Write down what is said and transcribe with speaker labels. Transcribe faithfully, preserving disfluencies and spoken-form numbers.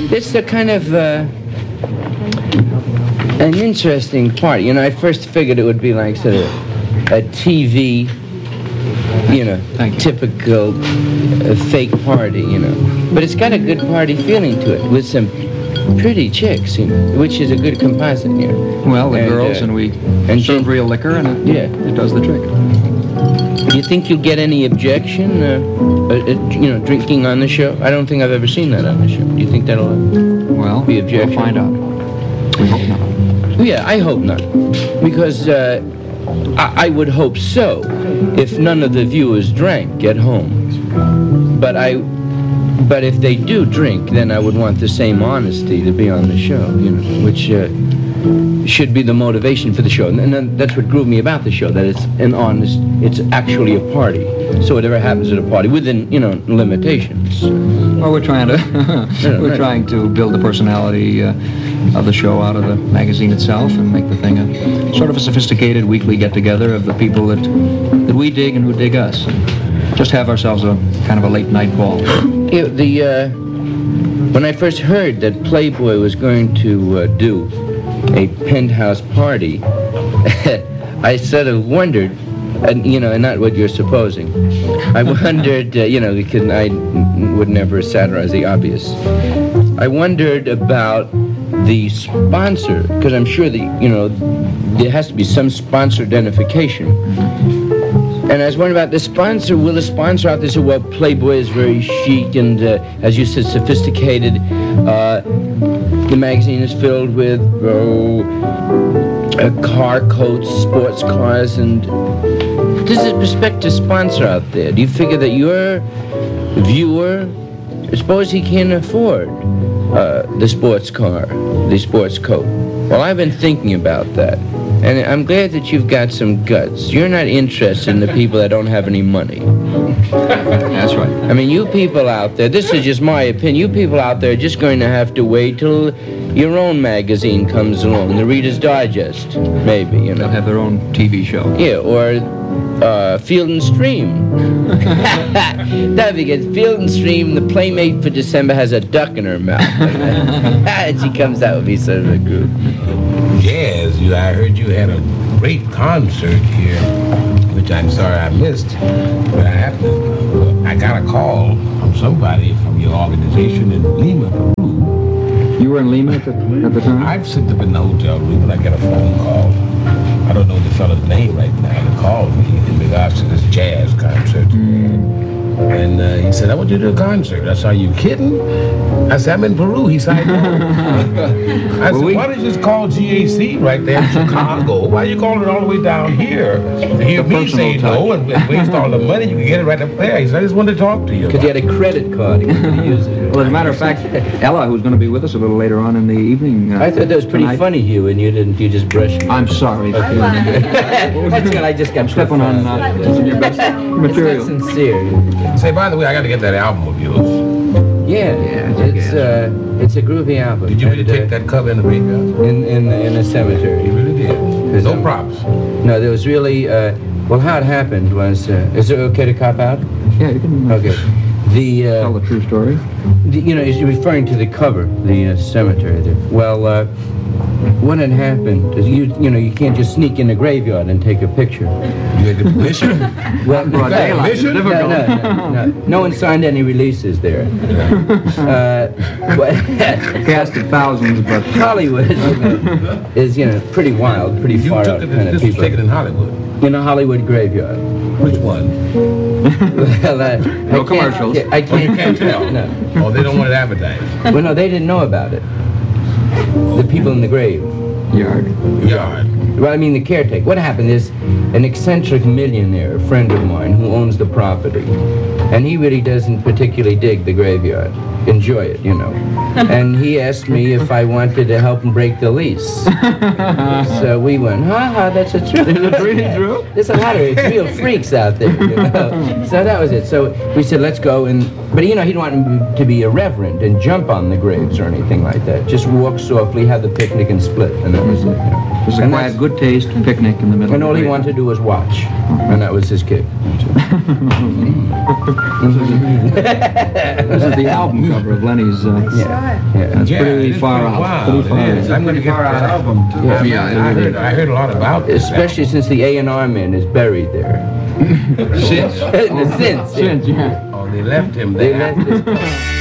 Speaker 1: It's a kind of uh, an interesting party. You know, I first figured it would be like sort of a T V, you know, typical uh, fake party, you know. But it's got a good party feeling to it with some pretty chicks, you know, which is a good composite, you know.
Speaker 2: Well, the
Speaker 1: and,
Speaker 2: girls,
Speaker 1: uh,
Speaker 2: and we
Speaker 1: and
Speaker 2: serve
Speaker 1: gin-
Speaker 2: real liquor, and it,
Speaker 1: yeah.
Speaker 2: it does the trick.
Speaker 1: Do you think you'll get any objection, uh, uh, uh, you know, drinking on the show? I don't think I've ever seen that on the show. Do you think that'll uh,
Speaker 2: well,
Speaker 1: be objection?
Speaker 2: We'll find out. We hope not.
Speaker 1: Yeah, I hope not. Because uh, I, I would hope so if none of the viewers drank at home. But I, but if they do drink, then I would want the same honesty to be on the show, you know, which uh, should be the motivation for the show. And, and that's what grooved me about the show, that it's an honest, it's actually a party. So whatever happens at a party, within, you know, limitations.
Speaker 2: Well, we're trying to we're trying to build the personality uh, of the show out of the magazine itself and make the thing a sort of a sophisticated weekly get-together of the people that that we dig and who dig us. And just have ourselves a kind of a late night ball.
Speaker 1: Yeah, the uh, when I first heard that Playboy was going to uh, do a penthouse party, I sort of wondered, and you know, and not what you're supposing. I wondered, uh, you know, because I would never satirize the obvious. I wondered about the sponsor, because I'm sure that, you know, there has to be some sponsor identification. And I was wondering about the sponsor. Will the sponsor out there say, well, Playboy is very chic and, uh, as you said, sophisticated. Uh, the magazine is filled with oh, uh, car coats, sports cars, and there's a prospective sponsor out there. Do you figure that your viewer, suppose he can't afford uh, the sports car, the sports coat? Well, I've been thinking about that. And I'm glad that you've got some guts. You're not interested in the people that don't have any money.
Speaker 2: That's right.
Speaker 1: I mean, you people out there, this is just my opinion, you people out there are just going to have to wait till your own magazine comes along, the Reader's Digest, maybe, you know.
Speaker 2: They'll have their own T V show.
Speaker 1: Yeah, or uh, Field and Stream. That'd be good. Field and Stream, the Playmate for December has a duck in her mouth. And she comes out with me sort of a group.
Speaker 3: Jazz, you, I heard you had a great concert here, which I'm sorry I missed, but I have to, I got a call from somebody from your organization in Lima, Peru.
Speaker 2: You were in Lima at the, at the time?
Speaker 3: I've sit up in the hotel room and I get a phone call. I don't know the fellow's name right now. He called me in regards to this jazz concert. Mm. And uh, he said, I want you to do a concert. I said, are you kidding? I said, I'm in Peru. He said, I know. I said,
Speaker 2: we...
Speaker 3: why don't you just call G A C right there in Chicago? Why are you calling it all the way down here? To hear me say no and waste all the money, you can get it right up there. He said, I just wanted to talk to you.
Speaker 1: Because he had a credit card. He wanted to use it.
Speaker 2: Well, as a matter of fact, Ella, who's going to be with us a little later on in the evening. Uh,
Speaker 1: I thought that was pretty
Speaker 2: tonight.
Speaker 1: funny, Hugh, and you didn't, you just brushed me.
Speaker 2: I'm sorry.
Speaker 1: That's good, I just got
Speaker 2: stepping on uh, some of your best material.
Speaker 1: It's not sincere.
Speaker 3: Say, by the way, I got to get that album of yours.
Speaker 1: Yeah, yeah, it's uh, it's a groovy album.
Speaker 3: Did you really
Speaker 1: and,
Speaker 3: take
Speaker 1: uh,
Speaker 3: that cover in the graveyard?
Speaker 1: in in in a cemetery?
Speaker 3: You really did. No props.
Speaker 1: No, there was really. Uh, well, how it happened was. Uh, is it okay to cop out?
Speaker 2: Yeah, you can.
Speaker 1: Okay. The uh,
Speaker 2: tell the true story.
Speaker 1: The, you know, he's referring to the cover, the uh, cemetery there. Well, uh, what had happened is you you know you can't just sneak in the graveyard and take a picture.
Speaker 3: You had the permission?
Speaker 1: Well,
Speaker 2: broad daylight.
Speaker 1: No, no, no, no. No one signed any releases there. Uh,
Speaker 2: Casted thousands, but
Speaker 1: Hollywood is, you know, pretty wild, pretty
Speaker 3: You
Speaker 1: far
Speaker 3: took
Speaker 1: out
Speaker 3: it,
Speaker 1: kind of
Speaker 3: this was
Speaker 1: people.
Speaker 3: taken in Hollywood.
Speaker 1: In a Hollywood graveyard.
Speaker 3: Which one?
Speaker 1: Well, uh,
Speaker 2: no
Speaker 1: I
Speaker 2: commercials.
Speaker 1: I can't,
Speaker 3: Oh, you can't tell.
Speaker 1: No.
Speaker 3: Oh, they don't want it advertised.
Speaker 1: Well, no, they didn't know about it. The people in the grave.
Speaker 2: Yard.
Speaker 3: Yard.
Speaker 1: Well, I mean, the caretaker. What happened is an eccentric millionaire, a friend of mine, who owns the property, and he really doesn't particularly dig the graveyard. Enjoy it, you know. And he asked me if I wanted to help him break the lease. So we went, ha ha, that's a true.
Speaker 2: Is it really true?
Speaker 1: There's a lot of it's real freaks out there, you know. So that was it. So we said, let's go, and but you know, he didn't want him to be irreverent and jump on the graves or anything like that. Just walk softly, have the picnic, and split, and that was it. You know.
Speaker 2: Just a quiet, good taste picnic in the middle.
Speaker 1: And
Speaker 2: of
Speaker 1: all
Speaker 2: the
Speaker 1: he
Speaker 2: grave.
Speaker 1: wanted to do was watch, and that was his kick.
Speaker 2: This is the album. cover of Lenny's. Uh,
Speaker 1: Yeah, yeah.
Speaker 2: That's
Speaker 3: Yeah,
Speaker 2: pretty
Speaker 3: it's
Speaker 2: far
Speaker 3: been a
Speaker 2: out.
Speaker 3: while.
Speaker 2: Pretty far
Speaker 3: It is.
Speaker 2: out.
Speaker 3: I'm going to get
Speaker 4: Far out
Speaker 3: that.
Speaker 4: album, too.
Speaker 1: Yeah.
Speaker 3: Yeah, I heard, I heard a lot about this.
Speaker 1: Especially since the A and R man is buried there.
Speaker 3: Since?
Speaker 1: Since,
Speaker 2: Since, yeah.
Speaker 3: Oh, they left him
Speaker 1: They
Speaker 3: there.
Speaker 1: left it.